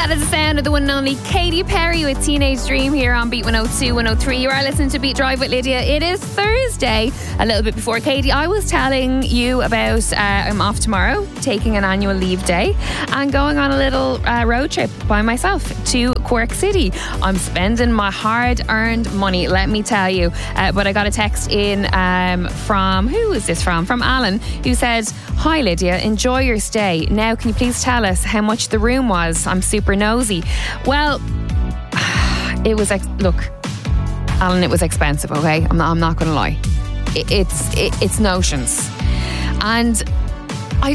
That is the sound of the one and only Katy Perry with Teenage Dream here on Beat 102, 103. You are listening to Beat Drive with Lydia. It is Thursday, a little bit before Katy. I was telling you about I'm off tomorrow, taking an annual leave day and going on a little road trip by myself to Cork City. I'm spending my hard-earned money, let me tell you. But I got a text in from, who is this from? From Alan, who said, "Hi Lydia, enjoy your stay. Now can you please tell us how much the room was? I'm super nosy." Well, it was, look, Alan, it was expensive, okay? I'm not going to lie. It's notions. And I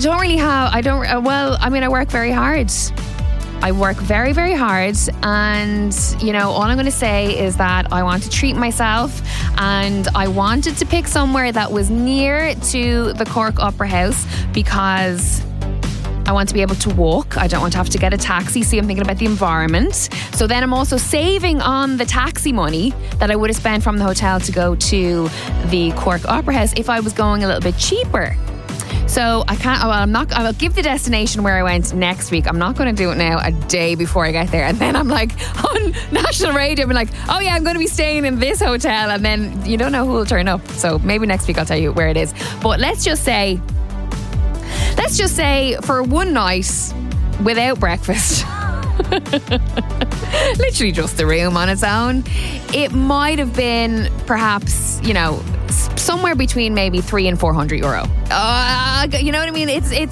work very hard. I work very, very hard. And, all I'm going to say is that I want to treat myself, and I wanted to pick somewhere that was near to the Cork Opera House because I want to be able to walk. I don't want to have to get a taxi. See, I'm thinking about the environment. So then I'm also saving on the taxi money that I would have spent from the hotel to go to the Cork Opera House if I was going a little bit cheaper. So I'll give the destination where I went next week. I'm not going to do it now a day before I get there. And then I'm like on national radio, I'm like, oh yeah, I'm going to be staying in this hotel. And then you don't know who will turn up. So maybe next week I'll tell you where it is. But let's just say for one night without breakfast, literally just the room on its own, it might have been perhaps, somewhere between maybe €300 and €400. You know what I mean?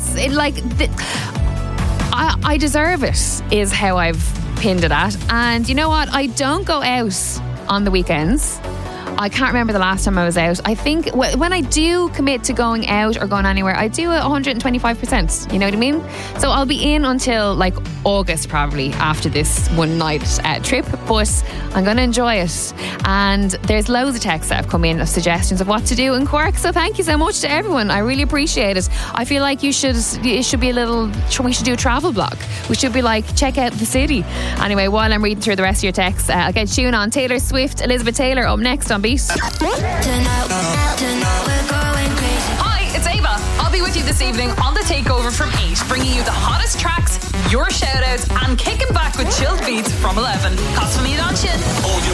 I deserve it, is how I've pinned it at. And you know what? I don't go out on the weekends. I can't remember the last time I was out. I think when I do commit to going out or going anywhere, I do it 125%. You know what I mean? So I'll be in until like August probably after this one night trip, but I'm going to enjoy it. And there's loads of texts that have come in of suggestions of what to do in Cork. So thank you so much to everyone. I really appreciate it. I feel like we should do a travel blog. We should be like, check out the city. Anyway, while I'm reading through the rest of your texts, I'll get tune on Taylor Swift, Elizabeth Taylor up next on Beat. Hi, it's Ava. I'll be with you this evening on The Takeover from 8, bringing you the hottest tracks, your shout-outs, and kicking back with chilled beats from 11. Cos from me, don't you?